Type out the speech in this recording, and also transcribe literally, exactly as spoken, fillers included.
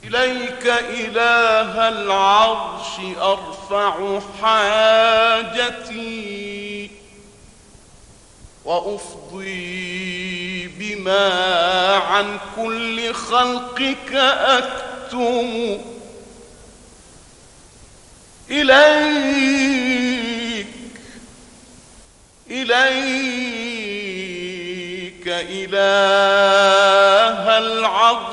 إليك إله العرش أرفع حاجتي، وأفضي بما عن كل خلقك أكتم. إليك إليك إله